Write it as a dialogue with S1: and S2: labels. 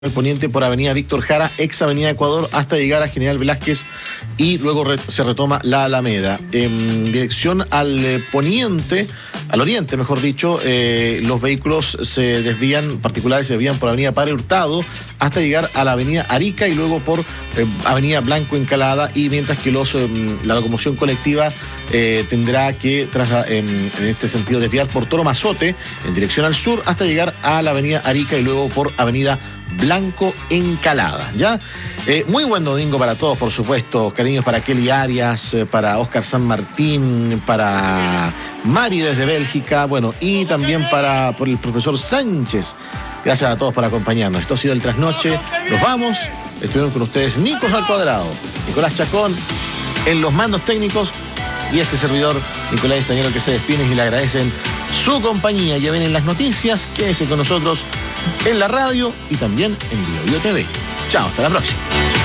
S1: El poniente por Avenida Víctor Jara, ex Avenida Ecuador, hasta llegar a General Velázquez y luego se retoma la Alameda. En dirección al poniente, al oriente mejor dicho, los vehículos se desvían, particulares se desvían por Avenida Padre Hurtado hasta llegar a la Avenida Arica y luego por Avenida Blanco Encalada, y mientras que la locomoción colectiva tendrá que, en este sentido, desviar por Toro Mazote en dirección al sur hasta llegar a la Avenida Arica y luego por Avenida Blanco Encalada, ¿ya? Muy buen domingo para todos, por supuesto. Cariños para Kelly Arias, para Oscar San Martín, para Mari desde Bélgica, bueno, y también por el profesor Sánchez. Gracias a todos por acompañarnos. Esto ha sido el Trasnoche. Nos vamos. Estuvieron con ustedes Nicos al cuadrado, Nicolás Chacón en los mandos técnicos y este servidor, Nicolás Estañero, que se despiden y le agradecen su compañía. Ya vienen las noticias. Quédese con nosotros en la radio y también en Bio TV. Chao, hasta la próxima.